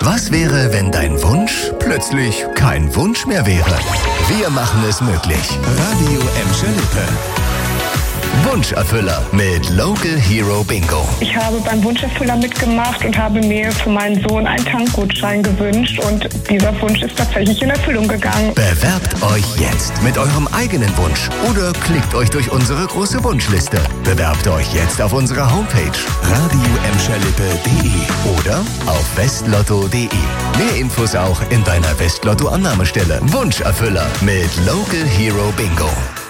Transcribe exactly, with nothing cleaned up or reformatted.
Was wäre, wenn dein Wunsch plötzlich kein Wunsch mehr wäre? Wir machen es möglich. Radio Emscher Lippe. Wunscherfüller mit Local Hero Bingo. Ich habe beim Wunscherfüller mitgemacht und habe mir für meinen Sohn einen Tankgutschein gewünscht und dieser Wunsch ist tatsächlich in Erfüllung gegangen. Bewerbt euch jetzt mit eurem eigenen Wunsch oder klickt euch durch unsere große Wunschliste. Bewerbt euch jetzt auf unserer Homepage radio emscher lippe punkt de oder auf westlotto punkt de. Mehr Infos auch in deiner Westlotto Annahmestelle. Wunscherfüller mit Local Hero Bingo.